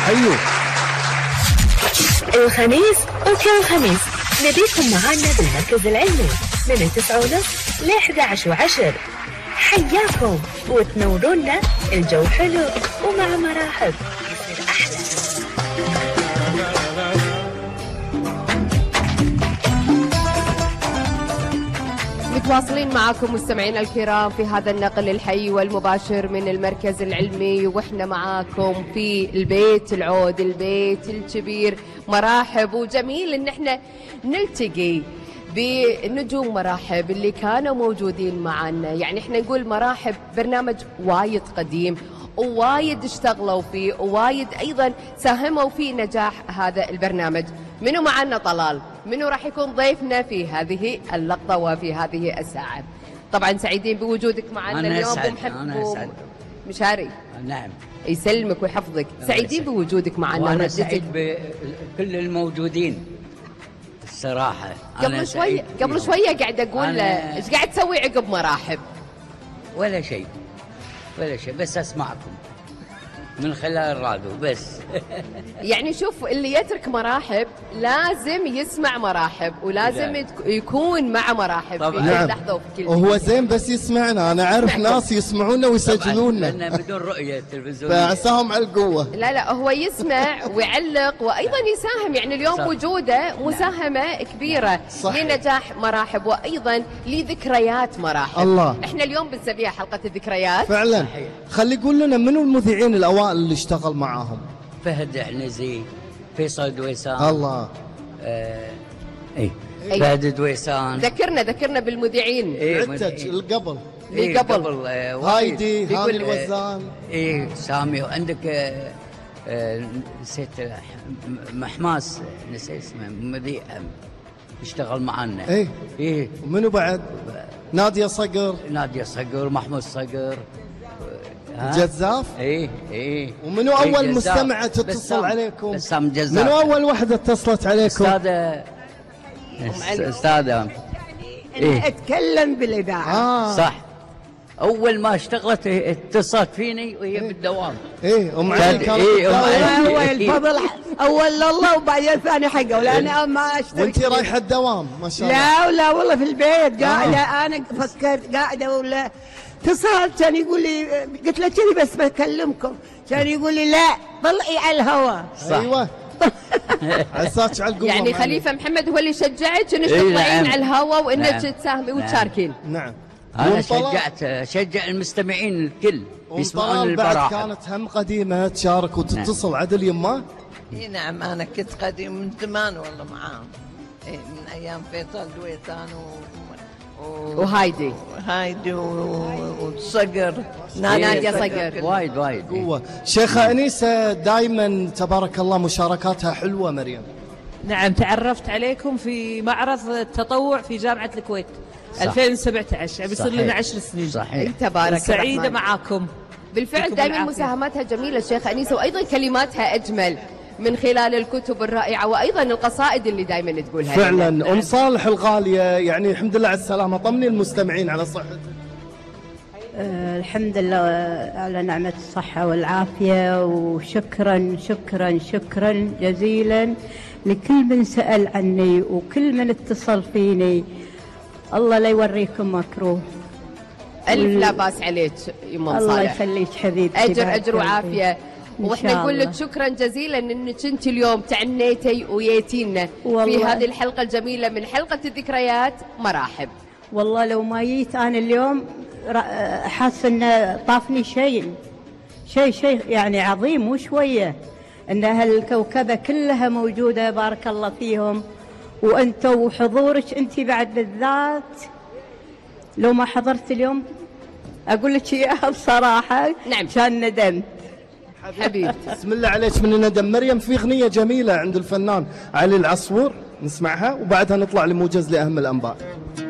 حيو. الخميس وكل خميس نبيكم معانا بالمركز العلمي من 9:30 ل 11:10. حياكم وتنورونا، الجو حلو ومع مراحب يصير أحلى. متواصلين معكم مستمعينا الكرام في هذا النقل الحي والمباشر من المركز العلمي، واحنا معاكم في البيت العود، البيت الكبير. مرحب، وجميل ان احنا نلتقي بنجوم مراحب اللي كانوا موجودين معنا. يعني احنا نقول مراحب برنامج وايد قديم ووايد اشتغلوا فيه ووايد ايضا ساهموا في نجاح هذا البرنامج. منو معنا طلال؟ منو راح يكون ضيفنا في هذه اللقطة وفي هذه الساعة؟ طبعا سعيدين بوجودك معنا اليوم. أنا أسعد. مشاري. نعم. يسلمك ويحفظك. سعيدين بوجودك معنا. وأنا سعيد بكل الموجودين الصراحة. قبل شوية قاعد أقول إيش قاعد تسوي عقب مراحب؟ ولا شيء بس أسمعكم من خلال الراديو بس. يعني شوف، اللي يترك مراحب لازم يسمع مراحب، ولازم يكون مع مراحب في كل لحظة وفي كل هو زين بس يسمعنا. أنا أعرف ناس يسمعونا ويسجلونا لأن بدون رؤية تلفزيونية فعساهم على القوة. لا هو يسمع ويعلق وأيضا يساهم. يعني اليوم صح. وجوده مساهمة كبيرة صح. لنجاح مراحب وأيضا لذكريات مراحب. الله. احنا اليوم بنسميها حلقة الذكريات فعلا. خلي يقول لنا منو المذيعين الأوائل اللي اشتغل معاهم؟ فهد عنزي، فيصل دويسان. الله. فهد دويسان. ذكرنا بالمذيعين. عدتك القبل. قبل هايدي، هاني الوزان. سامي. وعندك نسيت محماس، نسيت اسمه، مذيع اشتغل معنا. ومنو بعد؟ نادية صقر. محمود صقر. جزاف. ومنو اول مستمعة تتصل عليكم؟ بسام جزاف. منو اول وحدة اتصلت عليكم؟ استاذة أنا اتكلم بالاذاعة. صح. اول ما اشتغلت اتصلت فيني وهي بالدوام. ام علي كانت هو الفضل اول لله وبعدين ثاني حقه، ولا ما اشتغل. وانت رايحة الدوام ما شاء الله؟ لا والله في البيت قاعدة. انا فكرت قاعدة ولا اتصلت، كان يقول لي، قلت له كذي بس بكلمكم، كان يقول لي لا طلعي على الهواء. ايوه. عساك على القوة. يعني خليفة محمد هو اللي شجعك انك تطلعين على الهواء وانك تساهمي وتشاركين. نعم. انا شجع المستمعين الكل يسمعون البراحة. كانت هم قديمة تشارك وتتصل عدل يمه. نعم انا كنت قديم من زمان والله معاهم. من ايام فيصل دويسان وهايدي وصقر. نادية صقر. وايد قوة. شيخة أنيسة دائما تبارك الله مشاركاتها حلوة. مريم. نعم، تعرفت عليكم في معرض التطوع في جامعة الكويت. صح. 2017 بيصير لنا 10 سنين. صحيح. تبارك سعيدة معاكم. بالفعل دائما مساهماتها جميلة الشيخة أنيسة، وأيضا كلماتها أجمل من خلال الكتب الرائعة وأيضا القصائد اللي دائما تقولها. فعلا. أم صالح الغالية، يعني الحمد لله على السلامة. طمني المستمعين على صحتك. الحمد لله على نعمة الصحة والعافية، وشكرا شكرا شكرا جزيلا لكل من سأل عني وكل من اتصل فيني. الله لا يوريكم مكروه. ألف لا باس عليك يما صالح. الله يخليك حبيبتي. أجر وعافية. واحنا نقول لك شكرا جزيلا انك انت اليوم تعنيتي وياتينا في هذه الحلقة الجميلة من حلقة الذكريات مراحب. والله لو ما جيت انا اليوم حاسه انه طافني شيء يعني عظيم، مو شويه، ان هالكوكبه كلها موجوده. بارك الله فيهم. وانت وحضورك انت بعد بالذات، لو ما حضرت اليوم اقول لك اياها بصراحه. نعم. كان ندمت حبيبتي. بسم الله عليك من الندم. مريم، في اغنيه جميله عند الفنان علي العصفور نسمعها وبعدها نطلع لموجز لاهم الانباء.